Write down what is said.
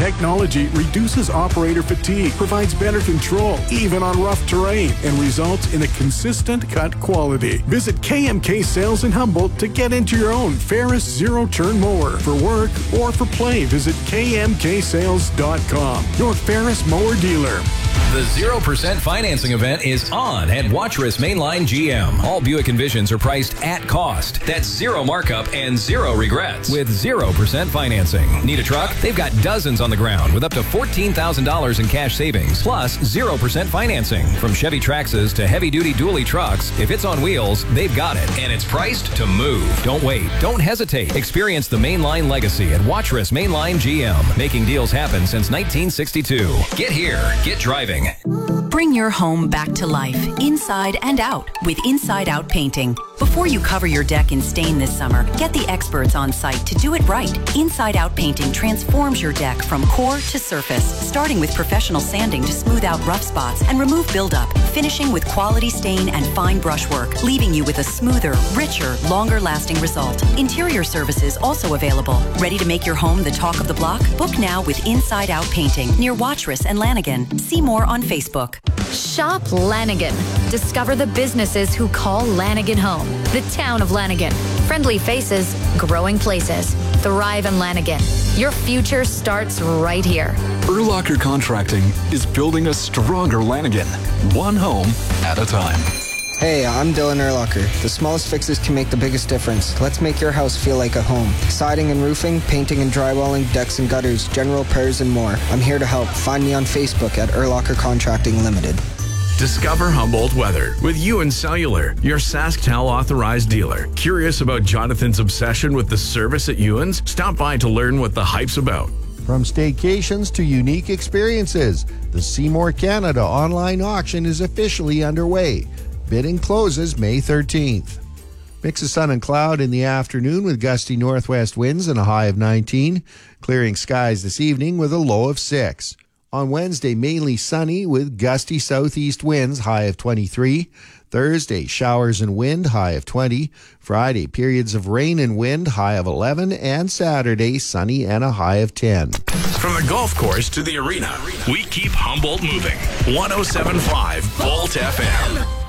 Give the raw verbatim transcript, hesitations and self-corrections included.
technology reduces operator fatigue, provides better control, even on rough terrain, and results in a consistent cut quality. Visit K M K Sales in Humboldt to get into your own Ferris zero-turn mower. For work or for play, visit K M K sales dot com. Your Ferris mower dealer. The zero percent financing event is on at Watrous Mainline G M. All Buick Envisions are priced at cost. That's zero markup and zero regrets with zero percent financing. Need a truck? They've got dozens on the ground with up to fourteen thousand dollars in cash savings, plus zero percent financing. From Chevy Traxxas to heavy-duty dually trucks, if it's on wheels, they've got it, and it's priced to move. Don't wait. Don't hesitate. Experience the Mainline legacy at Watrous Mainline G M, making deals happen since nineteen sixty-two. Get here. Get driving. Bring your home back to life, inside and out, with Inside Out Painting. Before you cover your deck in stain this summer, get the experts on site to do it right. Inside Out Painting transforms your deck from core to surface, starting with professional sanding to smooth out rough spots and remove buildup, finishing with quality stain and fine brushwork, leaving you with a smoother, richer, longer-lasting result. Interior services also available. Ready to make your home the talk of the block? Book now with Inside Out Painting near Watrous and Lanigan. See more on Facebook. Shop Lanigan. Discover the businesses who call Lanigan home. The town of Lanigan. Friendly faces, growing places. Thrive in Lanigan. Your future starts right here. Urlacher Contracting is building a stronger Lanigan, one home at a time. Hey, I'm Dylan Urlacher. The smallest fixes can make the biggest difference. Let's make your house feel like a home. Siding and roofing, painting and drywalling, decks and gutters, general repairs, and more. I'm here to help. Find me on Facebook at Urlacher Contracting Limited. Discover Humboldt weather with Ewan Cellular, your SaskTel authorized dealer. Curious about Jonathan's obsession with the service at Ewan's? Stop by to learn what the hype's about. From staycations to unique experiences, the Seymour Canada online auction is officially underway. Bidding closes May thirteenth. Mix of sun and cloud in the afternoon with gusty northwest winds and a high of nineteen. Clearing skies this evening with a low of six. On Wednesday, mainly sunny with gusty southeast winds, high of twenty-three. Thursday, showers and wind, high of twenty. Friday, periods of rain and wind, high of eleven. And Saturday, sunny and a high of ten. From the golf course to the arena, we keep Humboldt moving. one oh seven point five Volt F M.